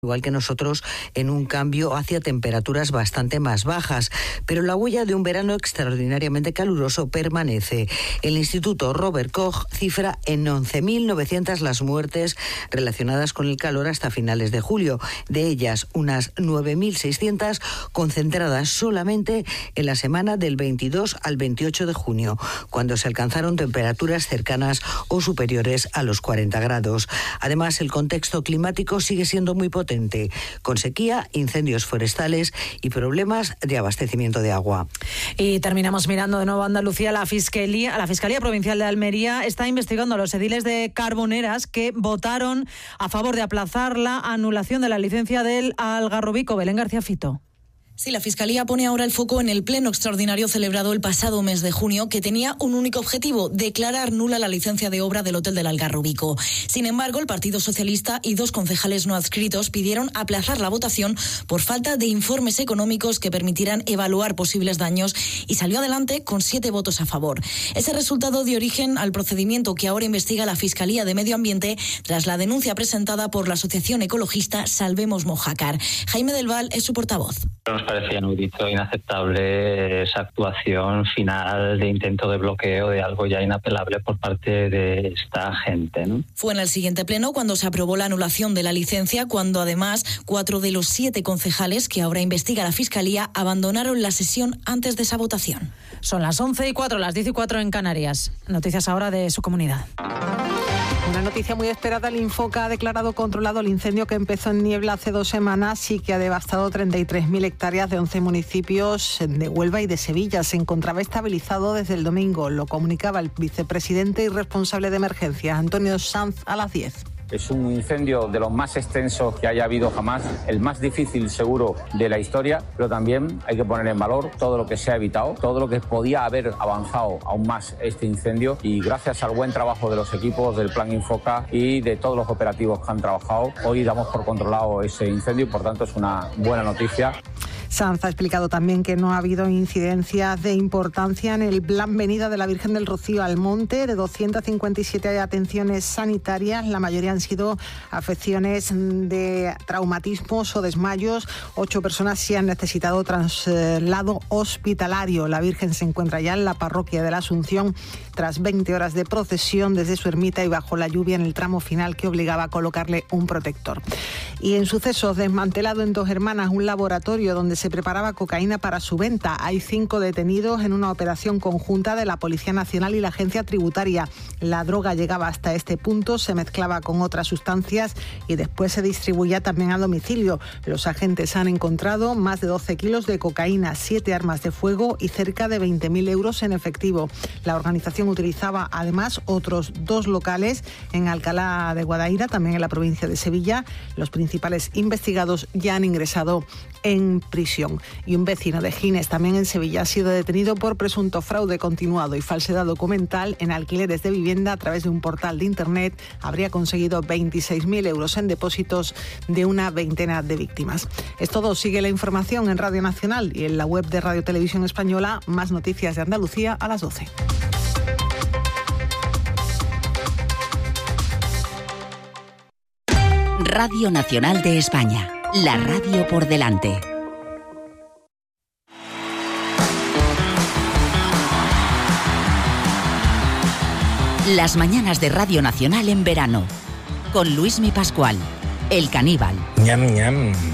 igual que nosotros, en un cambio hacia temperaturas bastante más bajas, pero la huella de un verano extraordinariamente caluroso permanece. El Instituto Robert Koch cifra en 11.900 las muertes relacionadas con el calor hasta finales de julio, de ellas unas 9.600 concentradas solamente en la semana del 22 al 28 de junio, cuando se alcanzaron temperaturas cercanas o superiores a los 40 grados. Además, el contexto climático sigue siendo muy potente, con sequía, incendios forestales y problemas de abastecimiento de agua. Y terminamos mirando de nuevo a Andalucía. La Fiscalía Provincial de Almería está investigando a los ediles de Carboneras que votaron a favor de aplazar la anulación de la licencia del Algarrobico. Belén García Fito. Sí, la Fiscalía pone ahora el foco en el pleno extraordinario celebrado el pasado mes de junio, que tenía un único objetivo: declarar nula la licencia de obra del Hotel del Algarrobico. Sin embargo, el Partido Socialista y 2 concejales no adscritos pidieron aplazar la votación por falta de informes económicos que permitieran evaluar posibles daños, y salió adelante con 7 votos a favor. Ese resultado dio origen al procedimiento que ahora investiga la Fiscalía de Medio Ambiente tras la denuncia presentada por la asociación ecologista Salvemos Mojácar. Jaime del Val es su portavoz. Nos parecía inaudito, inaceptable esa actuación final de intento de bloqueo de algo ya inapelable por parte de esta gente, ¿no? Fue en el siguiente pleno cuando se aprobó la anulación de la licencia, cuando además 4 de los 7 concejales que ahora investiga la Fiscalía abandonaron la sesión antes de esa votación. Son las 11:04, las 10:04 en Canarias. Noticias ahora de su comunidad. Una noticia muy esperada: el Infoca ha declarado controlado el incendio que empezó en Niebla hace 2 semanas y que ha devastado 33.000 hectáreas de 11 municipios de Huelva y de Sevilla. Se encontraba estabilizado desde el domingo. Lo comunicaba el vicepresidente y responsable de emergencias, Antonio Sanz, a las 10. Es un incendio de los más extensos que haya habido jamás, el más difícil seguro de la historia, pero también hay que poner en valor todo lo que se ha evitado, todo lo que podía haber avanzado aún más este incendio, y gracias al buen trabajo de los equipos del Plan Infoca y de todos los operativos que han trabajado, hoy damos por controlado ese incendio y por tanto es una buena noticia. Sanz ha explicado también que no ha habido incidencias de importancia en el Plan Venida de la Virgen del Rocío al Monte. De 257 atenciones sanitarias, la mayoría han sido afecciones de traumatismos o desmayos. 8 personas sí han necesitado traslado hospitalario. La Virgen se encuentra ya en la parroquia de la Asunción tras 20 horas de procesión desde su ermita y bajo la lluvia en el tramo final que obligaba a colocarle un protector. Y en sucesos, desmantelado en Dos Hermanas un laboratorio donde se preparaba cocaína para su venta. Hay 5 detenidos en una operación conjunta de la Policía Nacional y la Agencia Tributaria. La droga llegaba hasta este punto, se mezclaba con otras sustancias y después se distribuía también a domicilio. Los agentes han encontrado más de 12 kilos de cocaína, 7 armas de fuego y cerca de 20.000 euros en efectivo. La organización utilizaba además otros 2 locales en Alcalá de Guadaira, también en la provincia de Sevilla. Los principales investigados ya han ingresado en prisión. Y un vecino de Gines, también en Sevilla, ha sido detenido por presunto fraude continuado y falsedad documental en alquileres de vivienda a través de un portal de internet. Habría conseguido 26.000 euros en depósitos de una veintena de víctimas. Es todo. Sigue la información en Radio Nacional y en la web de Radio Televisión Española. Más noticias de Andalucía a las 12. Radio Nacional de España, la radio por delante. Las mañanas de Radio Nacional en verano, con Luismi Pascual, el caníbal. Ñam, ñam.